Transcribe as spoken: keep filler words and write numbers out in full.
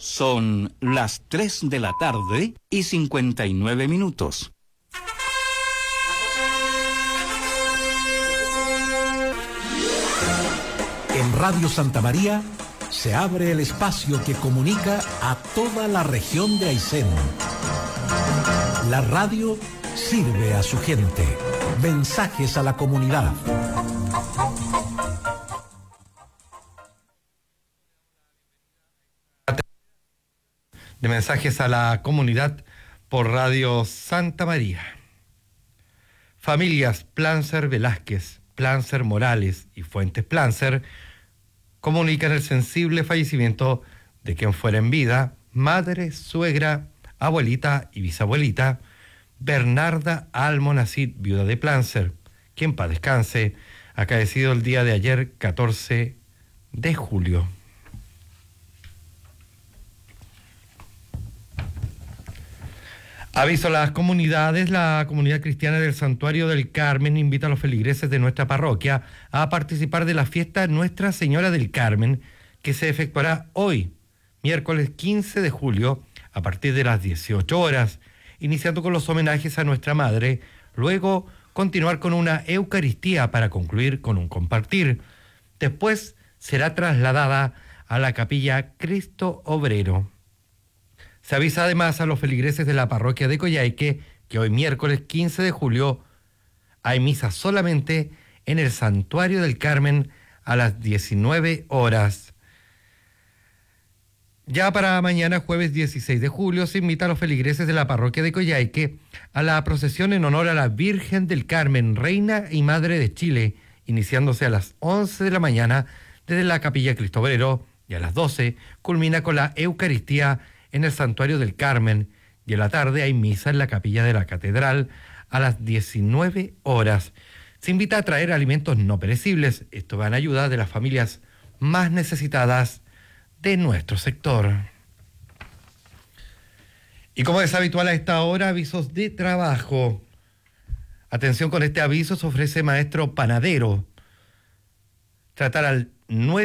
Son las tres de la tarde y cincuenta y nueve minutos. En Radio Santa María se abre el espacio que comunica a toda la región de Aysén. La radio sirve a su gente. Mensajes a la comunidad. De mensajes a la comunidad por Radio Santa María. Familias Plancer Velázquez, Plancer Morales y Fuentes Plancer comunican el sensible fallecimiento de quien fuera en vida madre, suegra, abuelita y bisabuelita Bernarda Almonacid, viuda de Plancer, quien paz descanse, acaecido el día de ayer, catorce de julio. Aviso a las comunidades. La comunidad cristiana del Santuario del Carmen invita a los feligreses de nuestra parroquia a participar de la fiesta Nuestra Señora del Carmen, que se efectuará hoy, miércoles quince de julio, a partir de las dieciocho horas, iniciando con los homenajes a Nuestra Madre, luego continuar con una Eucaristía para concluir con un compartir. Después será trasladada a la capilla Cristo Obrero. Se avisa además a los feligreses de la parroquia de Coyhaique que hoy miércoles quince de julio hay misa solamente en el Santuario del Carmen a las diecinueve horas. Ya para mañana, jueves dieciséis de julio, se invita a los feligreses de la parroquia de Coyhaique a la procesión en honor a la Virgen del Carmen, Reina y Madre de Chile, iniciándose a las once de la mañana desde la capilla Cristo Obrero, y a las doce culmina con la Eucaristía en el Santuario del Carmen, y en la tarde hay misa en la capilla de la Catedral a las diecinueve horas. Se invita a traer alimentos no perecibles. Esto va en ayuda de las familias más necesitadas de nuestro sector. Y como es habitual a esta hora, avisos de trabajo. Atención con este aviso, se ofrece maestro panadero. Tratar al nueve